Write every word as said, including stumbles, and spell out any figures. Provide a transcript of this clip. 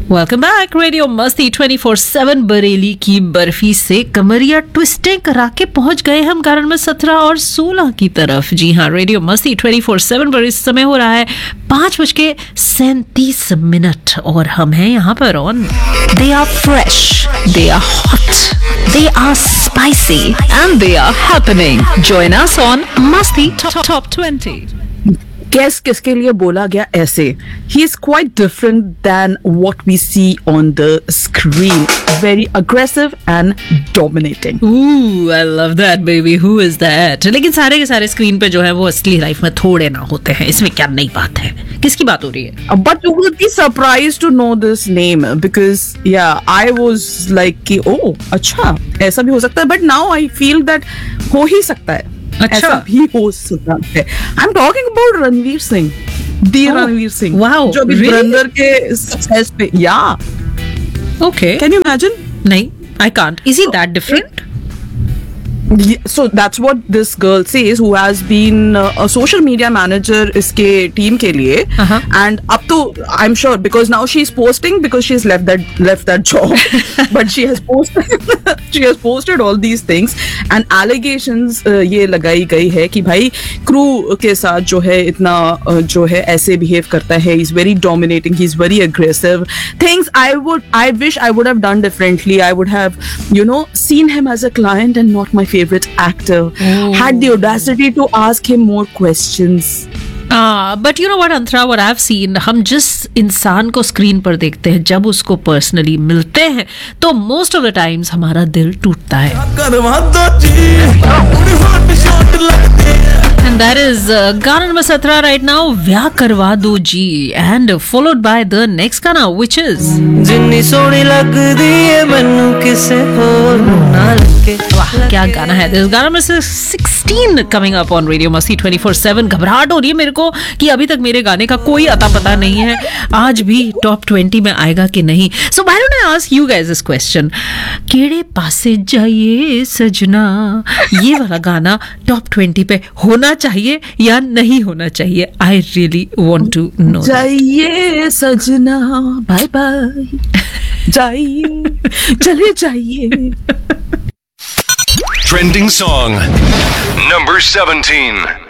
Welcome back. Radio मस्ती twenty four seven Bareilly की बर्फी से कमरिया ट्विस्टें करा के पहुंच गए हम कारण में सत्रह और सोलह की तरफ। जी हाँ, रेडियो मस्ती ट्वेंटी फोर सेवन पर इस समय हो रहा है पांच बज के सैंतीस मिनट और हम हैं यहाँ पर on. They are fresh, they are hot, they are spicy and they are happening. Join us on मस्ती टॉप ट्वेंटी। Guess किसके लिए बोला गया ऐसे? He is quite different than what we see on the screen. Very aggressive and dominating. Ooh, I love that baby. Who is that? लेकिन सारे के सारे स्क्रीन पे जो है वो असली लाइफ में थोड़े ना होते हैं। इसमें क्या नई बात है? किसकी बात हो रही है? But you will be surprised to know this name because yeah, I was like कि oh अच्छा ऐसा भी हो सकता है। But now I feel that हो ही सकता है। अच्छा भी हो सकता है। I'm talking about Ranveer Singh, the Ranveer Singh, wow, जो भी really? धुरंधर के सक्सेस पे, yeah, okay, can you imagine? नहीं, I can't. Is he that different? Yeah, so that's what this girl says, who has been uh, a social media manager इसके team के लिए, uh-huh. and up to I'm sure because now she's posting because she's left that left that job, but she has posted she has posted all these things and allegations uh, ये लगाई गई है कि भाई crew के साथ जो है इतना uh, जो है ऐसे behave करता है, he's very dominating, he's very aggressive. Things I would I wish I would have done differently. I would have you know seen him as a client and not my favorite actor. Oh. Had the audacity to ask him more questions. Ah, but you know what, Antara, what I've seen, हम जिस इंसान को screen पर देखते हैं जब उसको personally मिलते हैं तो मोस्ट ऑफ द टाइम्स हमारा दिल टूटता है। And that is uh, गाना नंबर सत्रह right now, व्याह करवा दो जी, and followed by the next गाना which is जिन्नी सोनी लगदी है मैनू किसे होर ना लगे। वाह क्या गाना है। This गाना number sixteen coming up on Radio Masti twenty four seven. घबराहट हो रही है मेरे को कि अभी तक मेरे गाने का कोई अता पता नहीं है, आज भी टॉप ट्वेंटी में आएगा कि नहीं। So why don't I ask you guys this question? केड़े पासे जाइए सजना, ये वाला गाना टॉप ट्वेंटी पे होना चाहिए या नहीं होना चाहिए? I really want to know. जाइए सजना, बाय बाय, जाइए चले जाइए। Trending song number seventeen.